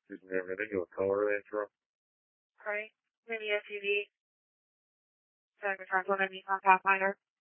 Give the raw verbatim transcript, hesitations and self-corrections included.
Excuse me, everything. What color are they from? Right. Mini S U V. Seven Front Woman Nissan Pathfinder.